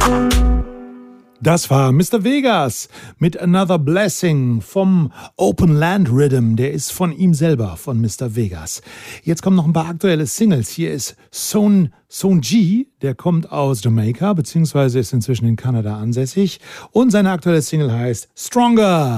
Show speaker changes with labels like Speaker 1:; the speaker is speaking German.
Speaker 1: Das war Mr. Vegas mit Another Blessing vom Open Land Rhythm. Der ist von ihm selber, von Mr. Vegas. Jetzt kommen noch ein paar aktuelle Singles. Hier ist Sonji, der kommt aus Jamaika, beziehungsweise ist inzwischen in Kanada ansässig. Und seine aktuelle Single heißt Stronger.